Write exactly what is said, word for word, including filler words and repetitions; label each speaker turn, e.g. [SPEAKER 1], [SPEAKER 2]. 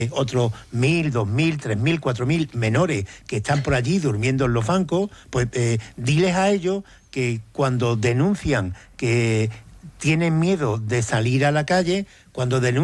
[SPEAKER 1] otros mil, dos mil, tres mil, cuatro mil menores que están por allí durmiendo en los bancos, pues eh, diles a ellos que cuando denuncian que tienen miedo de salir a la calle, cuando denuncian